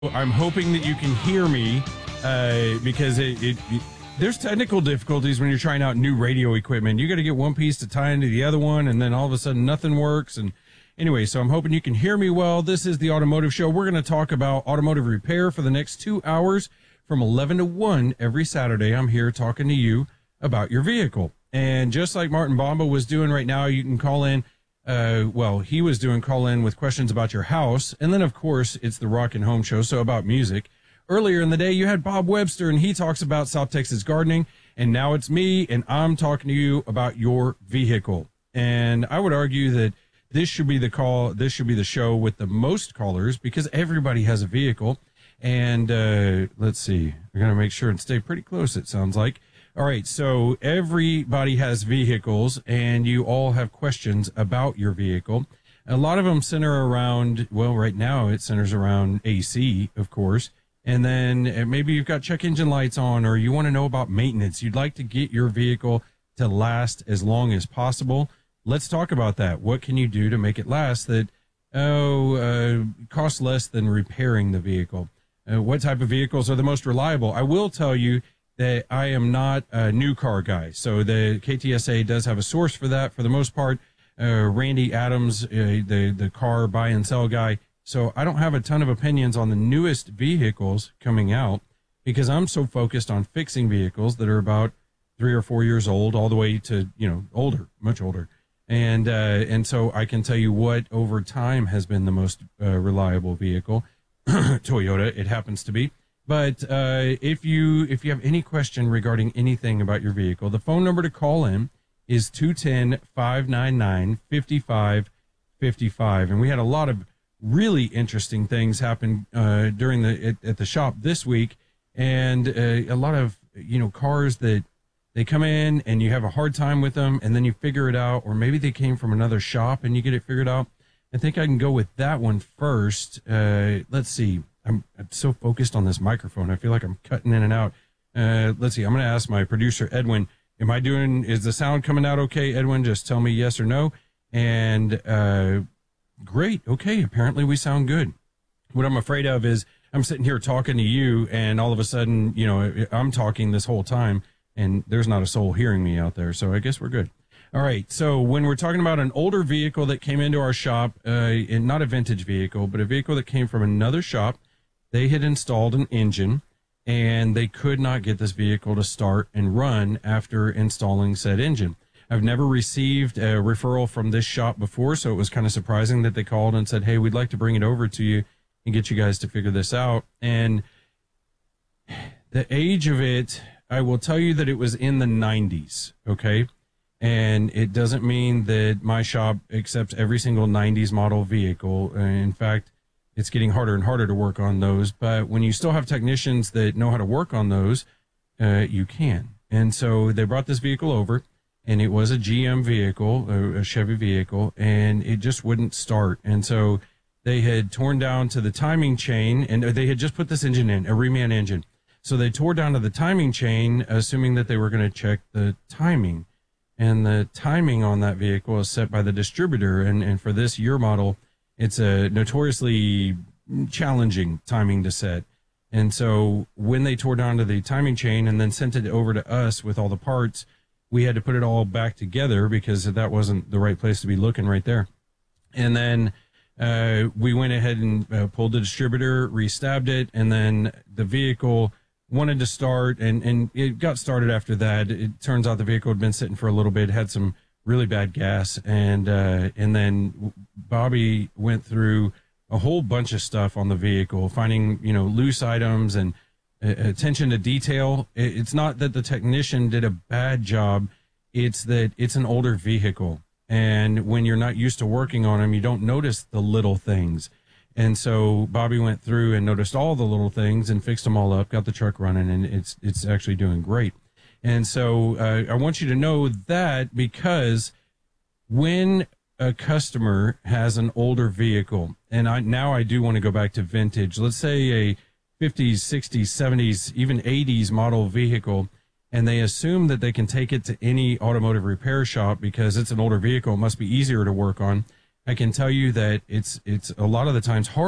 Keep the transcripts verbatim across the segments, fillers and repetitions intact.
I'm hoping that you can hear me uh, because it, it, it there's technical difficulties when you're trying out new radio equipment. You got to get one piece to tie into the other one, and then all of a sudden nothing works. And anyway, so I'm hoping you can hear me well. This is the Automotive Show. We're going to talk about automotive repair for the next two hours from eleven to one every Saturday. I'm here talking to you about your vehicle. And just like Martin Bomba was doing right now, you can call in. Uh, well, he was doing call in with questions about your house. And then, of course, it's the Rock and Home Show, so about music. Earlier in the day, you had Bob Webster, and he talks about South Texas gardening. And now it's me, and I'm talking to you about your vehicle. And I would argue that this should be the call. This should be the show with the most callers because everybody has a vehicle. And uh, let's see. We're going to make sure and stay pretty close, it sounds like. All right, so everybody has vehicles, and you all have questions about your vehicle. A lot of them center around, well, right now it centers around A C, of course, and then maybe you've got check engine lights on, or you want to know about maintenance. You'd like to get your vehicle to last as long as possible. Let's talk about that. What can you do to make it last that, oh, uh, costs less than repairing the vehicle? Uh, what type of vehicles are the most reliable? I will tell you that I am not a new car guy. So the K T S A does have a source for that for the most part. Uh, Randy Adams, uh, the, the car buy and sell guy. So I don't have a ton of opinions on the newest vehicles coming out because I'm so focused on fixing vehicles that are about three or four years old all the way to, you know, older, much older. And, uh, and so I can tell you what over time has been the most uh, reliable vehicle. Toyota, it happens to be. But uh, if you if you have any question regarding anything about your vehicle, the phone number to call in is two one zero, five nine nine, five five five five. And we had a lot of really interesting things happen uh, during the at, at the shop this week, and uh, a lot of you know cars that they come in and you have a hard time with them, and then you figure it out, or maybe they came from another shop and you get it figured out. I think I can go with that one first. Uh, let's see. I'm, I'm so focused on this microphone. I feel like I'm cutting in and out. Uh, let's see. I'm going to ask my producer, Edwin, am I doing, is the sound coming out okay? Edwin, just tell me yes or no. And, uh, great. Okay. Apparently we sound good. What I'm afraid of is I'm sitting here talking to you and all of a sudden, you know, I'm talking this whole time and there's not a soul hearing me out there. So I guess we're good. All right. So when we're talking about an older vehicle that came into our shop, uh, and not a vintage vehicle, but a vehicle that came from another shop, they had installed an engine and they could not get this vehicle to start and run after installing said engine. I've never received a referral from this shop before, so it was kind of surprising that they called and said, hey, we'd like to bring it over to you and get you guys to figure this out. And the age of it, I will tell you that it was in the nineties, okay? And it doesn't mean that my shop accepts every single nineties model vehicle. In fact, it's getting harder and harder to work on those. But when you still have technicians that know how to work on those, uh, you can. And so they brought this vehicle over, and it was a G M vehicle, a, a Chevy vehicle, and it just wouldn't start. And so they had torn down to the timing chain, and they had just put this engine in, a reman engine. So they tore down to the timing chain, assuming that they were going to check the timing. And the timing on that vehicle is set by the distributor. And, and for this year model, it's a notoriously challenging timing to set. And so when they tore down to the timing chain and then sent it over to us with all the parts, we had to put it all back together because that wasn't the right place to be looking right there. And then uh, we went ahead and uh, pulled the distributor, re-stabbed it, and then the vehicle wanted to start, and, and it got started after that. It turns out the vehicle had been sitting for a little bit, had some really bad gas, and uh, and then Bobby went through a whole bunch of stuff on the vehicle, finding, you know, loose items and uh, attention to detail. It's not that the technician did a bad job. It's that it's an older vehicle, and when you're not used to working on them, you don't notice the little things. And so Bobby went through and noticed all the little things and fixed them all up, got the truck running, and it's it's actually doing great. And so uh, I want you to know that because when a customer has an older vehicle, and I now I do want to go back to vintage, let's say a fifties, sixties, seventies, even eighties model vehicle, and they assume that they can take it to any automotive repair shop because it's an older vehicle, it must be easier to work on. I can tell you that it's it's a lot of the times harder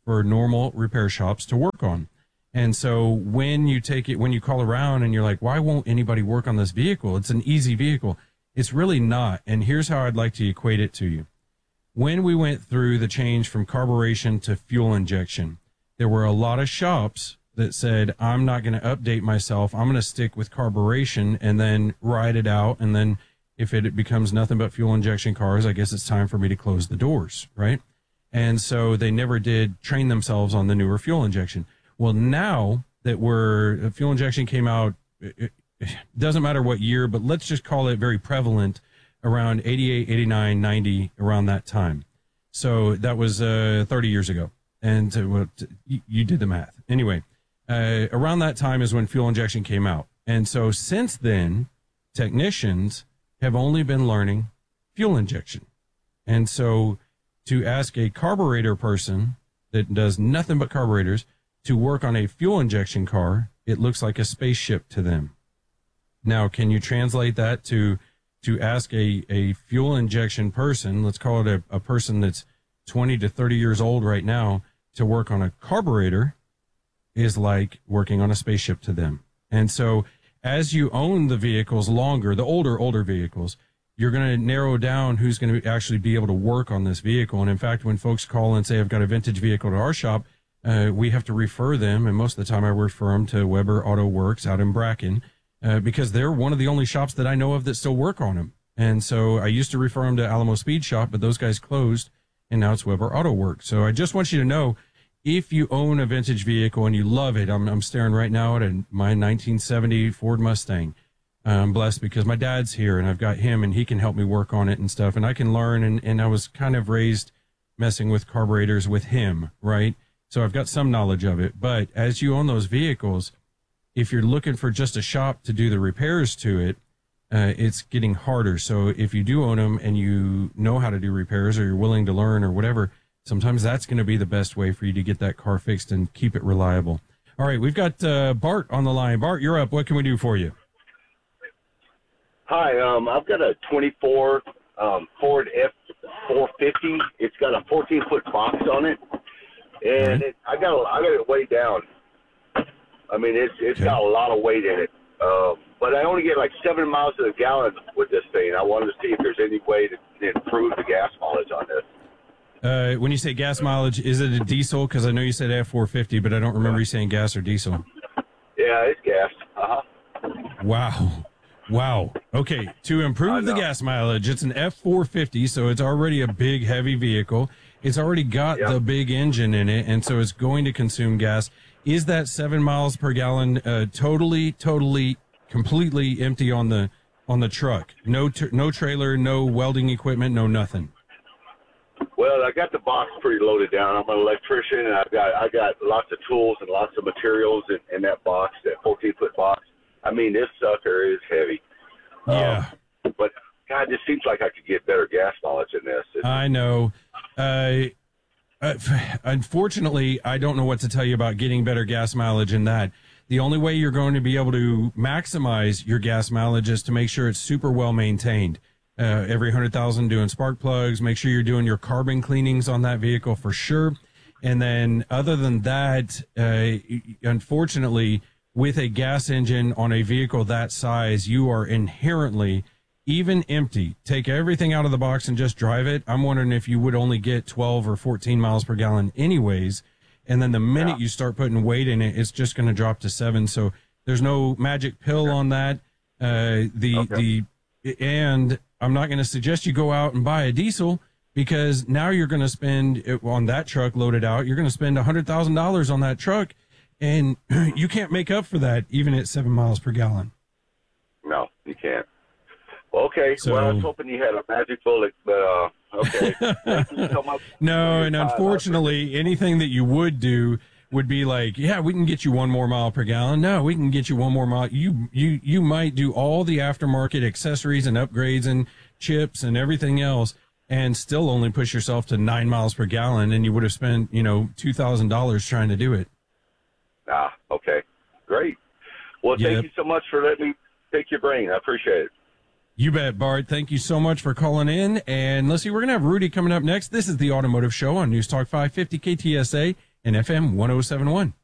for normal repair shops to work on. And so when you take it, when you call around and you're like, why won't anybody work on this vehicle? It's an easy vehicle. It's really not. And here's how I'd like to equate it to you. When we went through the change from carburation to fuel injection, there were a lot of shops that said, I'm not going to update myself. I'm going to stick with carburation and then ride it out. And then if it becomes nothing but fuel injection cars, I guess it's time for me to close the doors, right? And so they never did train themselves on the newer fuel injection. Well, now that we're, fuel injection came out, it, it doesn't matter what year, but let's just call it very prevalent around eighty-eight, eighty-nine, ninety, around that time. So that was uh, thirty years ago. And uh, well, t- you, you did the math. Anyway, uh, around that time is when fuel injection came out. And so since then, technicians have only been learning fuel injection. And so to ask a carburetor person that does nothing but carburetors to work on a fuel injection car, it looks like a spaceship to them. Now, can you translate that to to ask a, a fuel injection person, let's call it a, a person that's twenty to thirty years old right now, to work on a carburetor is like working on a spaceship to them. And so as you own the vehicles longer, the older, older vehicles, you're going to narrow down who's going to actually be able to work on this vehicle. And in fact, when folks call and say, I've got a vintage vehicle to our shop, uh, we have to refer them. And most of the time I refer them to Weber Auto Works out in Bracken, uh, because they're one of the only shops that I know of that still work on them. And so I used to refer them to Alamo Speed Shop, but those guys closed, and now it's Weber Auto Works. So I just want you to know, if you own a vintage vehicle and you love it, I'm, I'm staring right now at a, my nineteen seventy Ford Mustang. I'm blessed because my dad's here and I've got him and he can help me work on it and stuff. And I can learn. And, and I was kind of raised messing with carburetors with him, right? So I've got some knowledge of it. But as you own those vehicles, if you're looking for just a shop to do the repairs to it, uh, it's getting harder. So if you do own them and you know how to do repairs or you're willing to learn or whatever, sometimes that's going to be the best way for you to get that car fixed and keep it reliable. All right, we've got uh, Bart on the line. Bart, you're up. What can we do for you? Hi, um, I've got a twenty-four um, Ford F four fifty. It's got a fourteen foot box on it, and it, I got a, I got it way down. I mean, it's it's okay. Got a lot of weight in it, uh, but I only get like seven miles to the gallon with this thing. I wanted to see if there's any way to improve the gas mileage on this. Uh, when you say gas mileage, is it a diesel? Because I know you said F four fifty, but I don't remember you saying gas or diesel. Yeah, it's gas. Uh huh. Wow. Wow. Okay. To improve the gas mileage, it's an F four fifty, so it's already a big, heavy vehicle. It's already got yep. the big engine in it, and so it's going to consume gas. Is that seven miles per gallon uh, totally, totally, completely empty on the on the truck? No, t- no trailer, no welding equipment, no nothing. Well, I got the box pretty loaded down. I'm an electrician, and I've got I got lots of tools and lots of materials in, in that box, that fourteen foot box. I mean, this sucker is heavy. Yeah. Um, but, God, it just seems like I could get better gas mileage in this. It's, I know. Uh, uh, unfortunately, I don't know what to tell you about getting better gas mileage in that. The only way you're going to be able to maximize your gas mileage is to make sure it's super well maintained. Uh, every one hundred thousand doing spark plugs. Make sure you're doing your carbon cleanings on that vehicle for sure. And then other than that, uh, unfortunately, with a gas engine on a vehicle that size, you are inherently, even empty, take everything out of the box and just drive it. I'm wondering if you would only get twelve or fourteen miles per gallon anyways. And then the minute yeah. you start putting weight in it, it's just going to drop to seven. So there's no magic pill on that. Uh, the, okay. the, and I'm not going to suggest you go out and buy a diesel, because now you're going to spend on that truck loaded out. You're going to spend a hundred thousand dollars on that truck. And you can't make up for that even at seven miles per gallon. No, you can't. Well, okay. So, well, I was hoping you had a magic bullet, but uh, okay. so no, and unfortunately, anything that you would do would be like, yeah, we can get you one more mile per gallon. No, we can get you one more mile. You you you might do all the aftermarket accessories and upgrades and chips and everything else, and still only push yourself to nine miles per gallon, and you would have spent, you know, two thousand dollars trying to do it. Ah, okay. Great. Well, yep. thank you so much for letting me pick your brain. I appreciate it. You bet, Bart. Thank you so much for calling in. And let's see, we're going to have Rudy coming up next. This is the Automotive Show on News Talk five fifty K T S A and F M one oh seven point one.